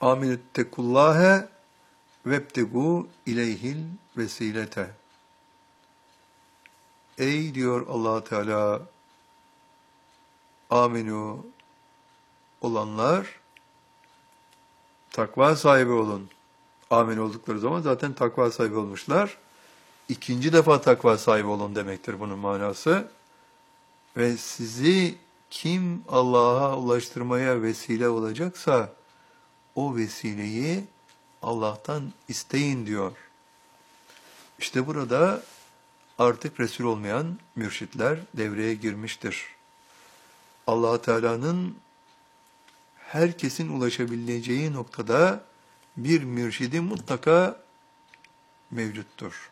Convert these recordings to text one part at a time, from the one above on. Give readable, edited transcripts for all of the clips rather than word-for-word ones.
Amenüttekullâhe vebtegû ileyhil vesilete. Ey diyor Allah Teala, amenü olanlar, takva sahibi olun. Amin oldukları zaman zaten takva sahibi olmuşlar. İkinci defa takva sahibi olun demektir bunun manası. Ve sizi kim Allah'a ulaştırmaya vesile olacaksa, o vesileyi Allah'tan isteyin diyor. İşte burada artık Resul olmayan mürşitler devreye girmiştir. Allah Teala'nın herkesin ulaşabileceği noktada bir mürşidi mutlaka mevcuttur.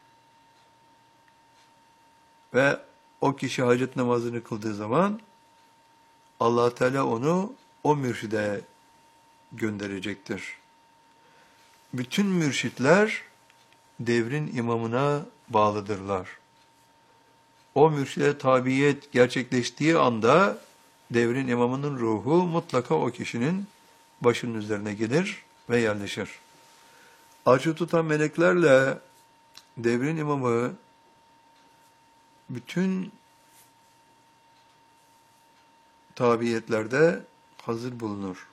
Ve o kişi hacet namazını kıldığı zaman Allah Teala onu o mürşide gönderecektir. Bütün mürşitler devrin imamına bağlıdırlar. O mürşide tabiyet gerçekleştiği anda devrin imamının ruhu mutlaka o kişinin başının üzerine gelir ve yerleşir. Arşı tutan meleklerle devrin imamı bütün tabiyetlerde hazır bulunur.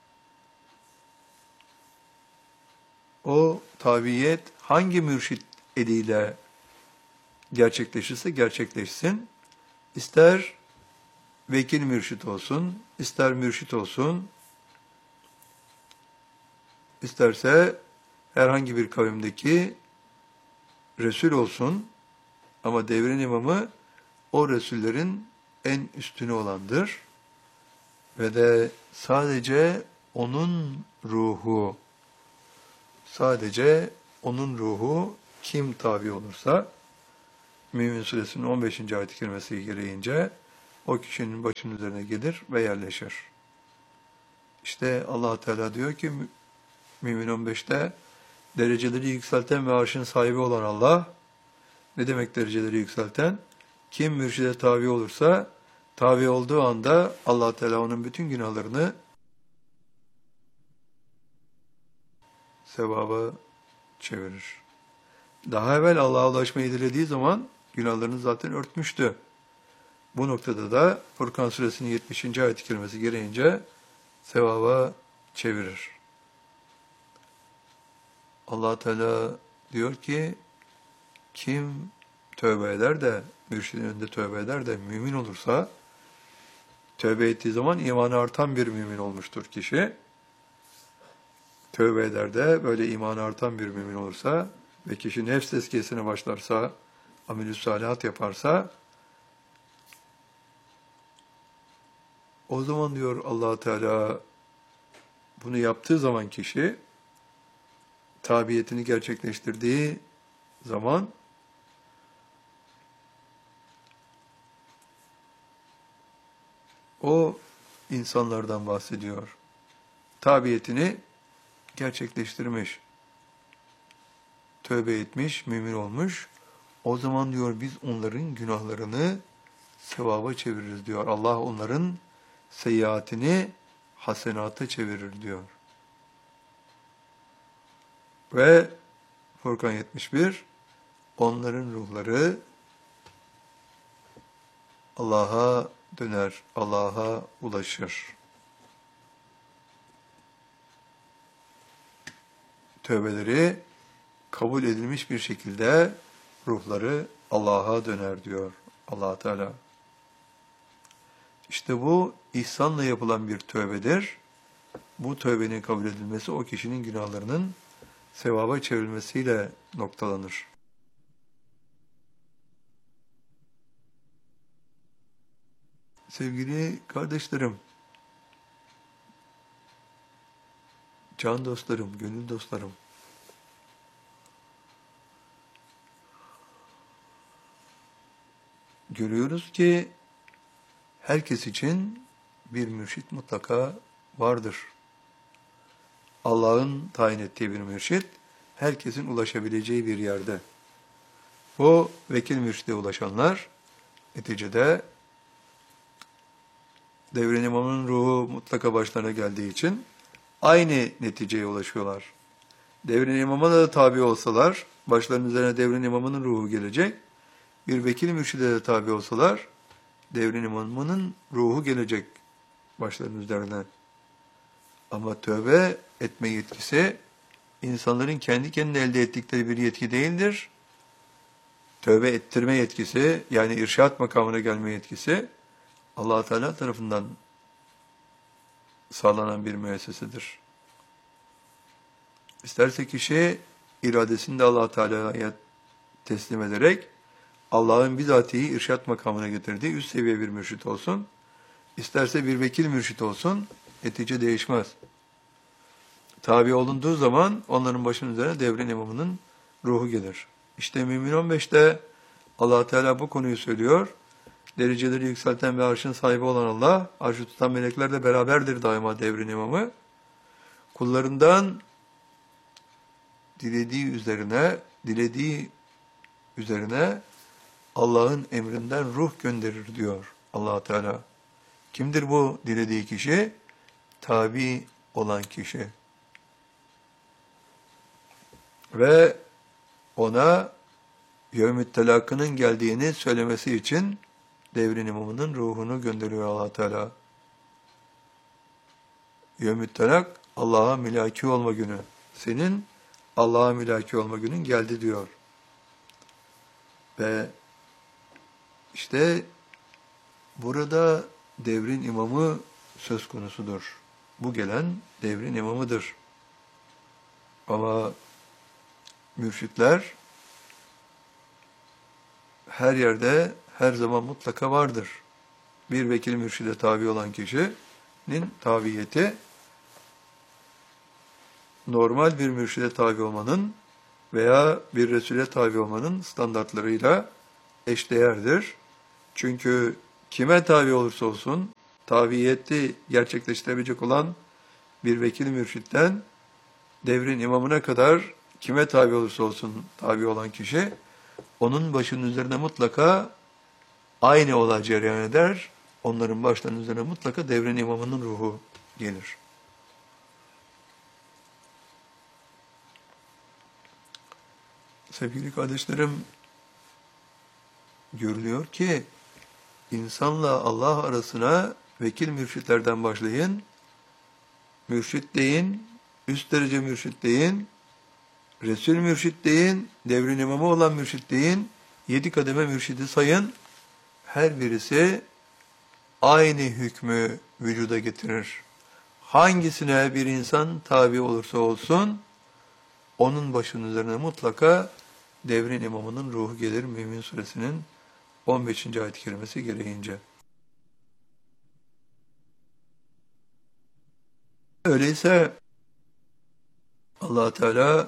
O tabiyet hangi mürşit eliyle gerçekleşirse gerçekleşsin, ister vekil mürşit olsun, ister mürşit olsun, isterse herhangi bir kavimdeki Resul olsun, ama devrin imamı o Resullerin en üstünü olandır. Ve de sadece onun ruhu kim tabi olursa, Mümin Suresinin 15. ayet-i kerimesi gereğince o kişinin başının üzerine gelir ve yerleşir. İşte Allah Teala diyor ki Mümin 15'te, dereceleri yükselten ve arşın sahibi olan Allah. Ne demek dereceleri yükselten? Kim mürşide tabi olursa, tabi olduğu anda Allah Teala onun bütün günahlarını sevaba çevirir. Daha evvel Allah'a ulaşmayı dilediği zaman günahlarını zaten örtmüştü. Bu noktada da Furkan Suresinin 70. ayet-i kerimesi gereğince sevaba çevirir. Allah Teala diyor ki, kim tövbe eder de, mürşidin önünde tövbe eder de mümin olursa, tövbe ettiği zaman imanı artan bir mümin olmuştur kişi. Tövbe eder de böyle imanı artan bir mümin olursa ve kişi nefs tezkiyesine başlarsa, amelü salihat yaparsa, o zaman diyor Allah Teala, bunu yaptığı zaman kişi, tabiyetini gerçekleştirdiği zaman, o insanlardan bahsediyor. Tabiyetini gerçekleştirmiş, tövbe etmiş, mümin olmuş. O zaman diyor biz onların günahlarını sevaba çeviririz diyor. Allah onların seyyiatini hasenata çevirir diyor. Ve Furkan 71, onların ruhları Allah'a döner, Allah'a ulaşır. Tövbeleri kabul edilmiş bir şekilde ruhları Allah'a döner diyor Allah Teala. İşte bu ihsanla yapılan bir tövbedir. Bu tövbenin kabul edilmesi o kişinin günahlarının sevaba çevrilmesiyle noktalanır. Sevgili kardeşlerim, can dostlarım, gönül dostlarım, görüyoruz ki herkes için bir mürşit mutlaka vardır. Allah'ın tayin ettiği bir mürşit, herkesin ulaşabileceği bir yerde. Bu vekil mürşide ulaşanlar, neticede devrin imamının ruhu mutlaka başlarına geldiği için aynı neticeye ulaşıyorlar. Devrin imamına da tabi olsalar, başlarının üzerine devrin imamının ruhu gelecek. Bir vekil mürşide de tabi olsalar, devrin imamının ruhu gelecek başlarının üzerine. Ama tövbe etme yetkisi, insanların kendi kendine elde ettikleri bir yetki değildir. Tövbe ettirme yetkisi, yani irşat makamına gelme yetkisi, Allah Teala tarafından sağlanan bir müessesedir. İsterse kişi iradesini de Allah Teala'ya teslim ederek Allah'ın bizatihi irşat makamına getirdiği üst seviye bir mürşit olsun. İsterse bir vekil mürşit olsun, netice değişmez. Tabi olunduğu zaman onların başının üzerine devrin imamının ruhu gelir. İşte Mümin 15'te Allah Teala bu konuyu söylüyor. Dereceleri yükselten ve arşın sahibi olan Allah, arşı tutan meleklerle beraberdir daima devrin imamı. Kullarından dilediği üzerine Allah'ın emrinden ruh gönderir diyor Allah Teala. Kimdir bu dilediği kişi? Tabi olan kişi. Ve ona yevm-i telakının geldiğini söylemesi için devrin imamının ruhunu gönderiyor Allah Teala. Yevm-i telak, Allah'a mülaki olma günü. Senin Allah'a mülaki olma günün geldi diyor. Ve işte burada devrin imamı söz konusudur. Bu gelen devrin imamıdır. Ama mürşitler her yerde, her zaman mutlaka vardır. Bir vekil mürşide tabi olan kişinin tabiyeti, normal bir mürşide tabi olmanın veya bir Resul'e tabi olmanın standartlarıyla eşdeğerdir. Çünkü kime tabi olursa olsun, tabiyeti gerçekleştirebilecek olan bir vekil mürşitten devrin imamına kadar kime tabi olursa olsun tabi olan kişi, onun başının üzerine mutlaka aynı olay cereyan eder. Onların başlarının üzerine mutlaka devrin imamının ruhu gelir. Sevgili kardeşlerim, görülüyor ki insanla Allah arasına vekil mürşitlerden başlayın, mürşit deyin, üst derece mürşit deyin, Resul mürşit deyin, devrin imamı olan mürşit deyin, 7 kademe mürşidi sayın, her birisi aynı hükmü vücuda getirir. Hangisine bir insan tabi olursa olsun, onun başının üzerine mutlaka devrin imamının ruhu gelir. Mümin Suresinin 15. ayet-i kerimesi gereğince. Öyleyse Allah Teala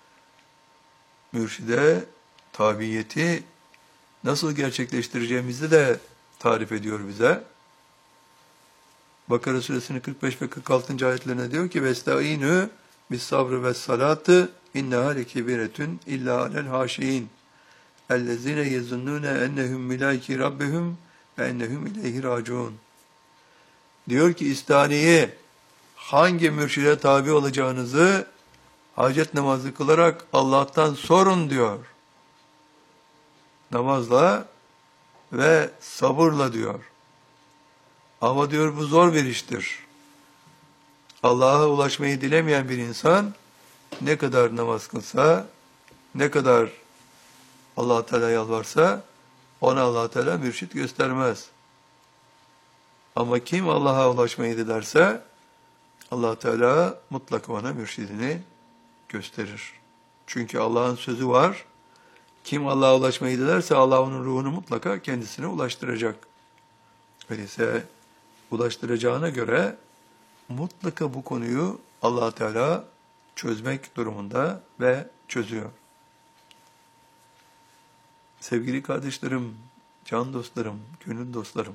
mürşide tabiyeti nasıl gerçekleştireceğimizi de tarif ediyor bize. Bakara Suresinin 45 ve 46. ayetlerine diyor ki vestaînû bis-sabrı ve's-salâtı inneha lekebiretun illa alel hâşiîn ellezîne yezunnûne ennehum milâiki rabbihum ve ennehum ileyhi râciûn. Diyor ki istaniye hangi mürşide tabi olacağınızı hacet namazı kılarak Allah'tan sorun diyor. Namazla ve sabırla diyor. Ama diyor bu zor bir iştir. Allah'a ulaşmayı dilemeyen bir insan ne kadar namaz kılsa, ne kadar Allah Teala yalvarsa ona Allah Teala mürşit göstermez. Ama kim Allah'a ulaşmayı dilerse Allah Teala mutlaka ona mürşidini gösterir. Çünkü Allah'ın sözü var. Kim Allah'a ulaşmayı dilerse Allah onun ruhunu mutlaka kendisine ulaştıracak. Öyleyse ulaştıracağına göre mutlaka bu konuyu Allah Teala çözmek durumunda ve çözüyor. Sevgili kardeşlerim, can dostlarım, gönül dostlarım,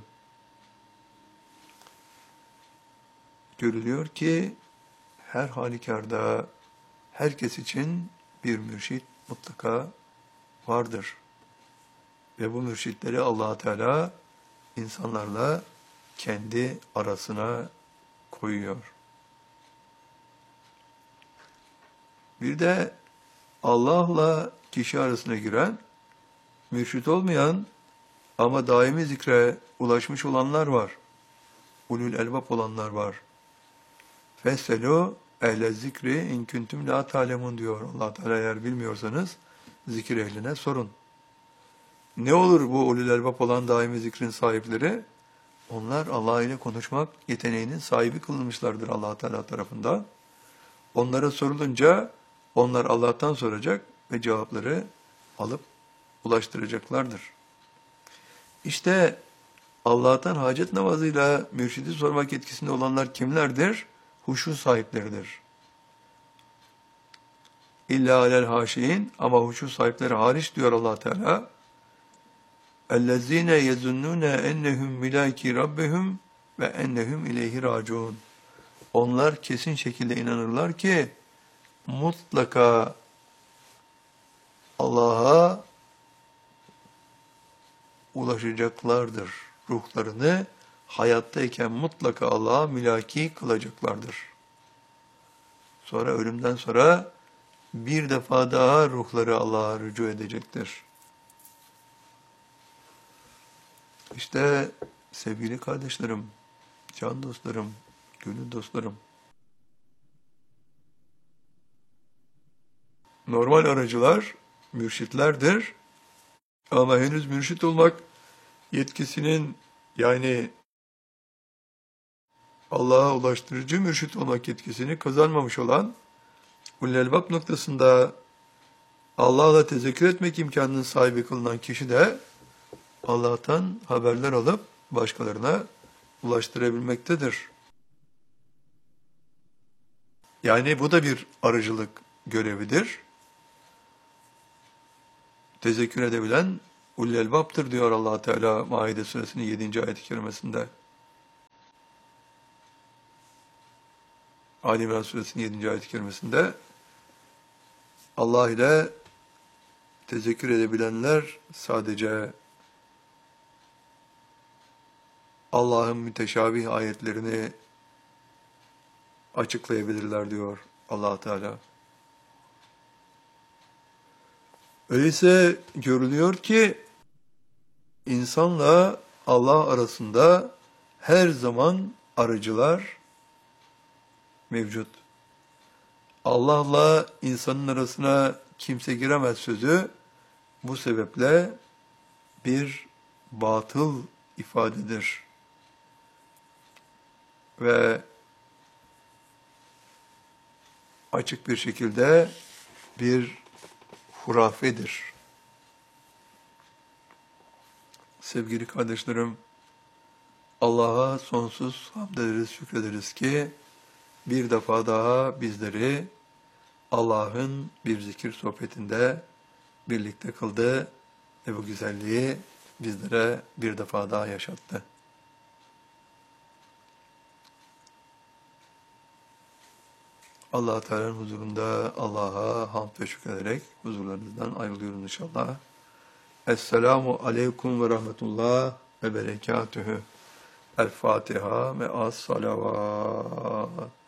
görülüyor ki her halükarda herkes için bir mürşit mutlaka vardır. Ve bu mürşitleri Allah Teala insanlarla kendi arasına koyuyor. Bir de Allah'la kişi arasına giren, mürşit olmayan ama daimi zikre ulaşmış olanlar var. Ulul elbap olanlar var. Feselu ehle zikri in kuntum la ta'lemun diyor Allah Teala, eğer bilmiyorsanız zikir ehline sorun. Ne olur bu ulul elbap olan daimi zikrin sahipleri? Onlar Allah ile konuşmak yeteneğinin sahibi kılınmışlardır Allah Teala tarafından. Onlara sorulunca onlar Allah'tan soracak ve cevapları alıp ulaştıracaklardır. İşte Allah'tan hacet namazıyla mürşidi sormak etkisinde olanlar kimlerdir? Huşu sahipleridir. İlla alel haşiyin, ama huşu sahipleri hariç diyor Allah Teala. اَلَّذ۪ينَ يَزُنُّونَ اَنَّهُمْ مِلَاكِ رَبِّهُمْ ve ennehum ileyhi raciun. Onlar kesin şekilde inanırlar ki mutlaka Allah'a ulaşacaklardır. Ruhlarını hayattayken mutlaka Allah'a mülaki kılacaklardır. Sonra ölümden sonra bir defa daha ruhları Allah'a rücu edecektir. İşte sevgili kardeşlerim, can dostlarım, gönül dostlarım, normal aracılar mürşitlerdir. Ama henüz mürşit olmak yetkisinin, yani Allah'a ulaştırıcı mürşit olmak yetkisini kazanmamış olan, ulul-elbab noktasında Allah'la tezekkür etmek imkanının sahibi kılınan kişi de Allah'tan haberler alıp başkalarına ulaştırabilmektedir. Yani bu da bir aracılık görevidir. Tezekkür edebilen ulul-elbaptır diyor Allah Teala Maide suresinin 7. ayet-i kerimesinde. Ali İmran suresinin 7. ayet-i kerimesinde Allah ile tezekkür edebilenler sadece Allah'ın müteşabih ayetlerini açıklayabilirler diyor Allah Teala. Öyleyse görülüyor ki insanla Allah arasında her zaman aracılar mevcut. Allah'la insanın arasına kimse giremez sözü bu sebeple bir batıl ifadedir. Ve açık bir şekilde bir hurafedir. Sevgili kardeşlerim, Allah'a sonsuz hamd ederiz, şükrederiz ki bir defa daha bizleri Allah'ın bir zikir sohbetinde birlikte kıldı ve bu güzelliği bizlere bir defa daha yaşattı. Allah Teala'nın huzurunda Allah'a hamd ve şükrederek huzurlarınızdan ayrılıyoruz inşallah. Esselamu aleyküm ve rahmetullah ve berekatühü. El Fatiha ve as-salavat.